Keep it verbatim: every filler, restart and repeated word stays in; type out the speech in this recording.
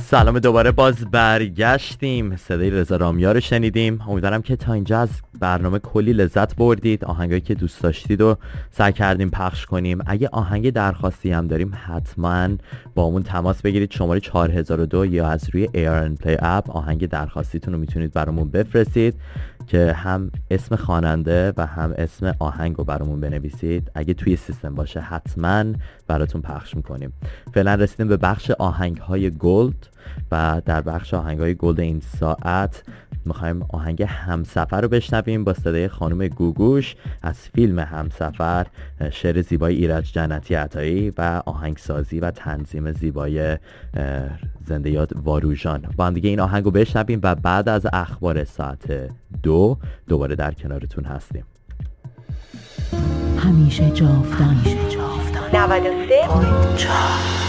سلام دوباره، باز برگشتیم. صدای رضا رامیا رو شنیدیم. امیدوارم که تا اینجا از برنامه کلی لذت بردید. آهنگایی که دوست داشتید و سعی کردیم پخش کنیم. اگه آهنگ درخواستی هم داریم حتما با همون تماس بگیرید. شماره چهار هزار و دو یا از روی ایر اند پلی اپ آهنگ درخواستیتون رو میتونید برامون بفرستید که هم اسم خواننده و هم اسم آهنگ رو برامون بنویسید. اگه توی سیستم باشه حتما براتون پخش میکنیم. فعلا رسیدیم به بخش آهنگ های گلد و در بخش آهنگ های گلد این ساعت میخوایم آهنگ همسفر رو بشنویم با صدای خانم گوگوش از فیلم همسفر، شعر زیبای ایرج جنتی عطایی و آهنگسازی و تنظیم زیبای زنده یاد واروژان. با هم دیگه این آهنگ رو بشنویم و بعد از اخبار ساعت دو دوباره در کنارتون هستیم. همیشه جاودان نود و سه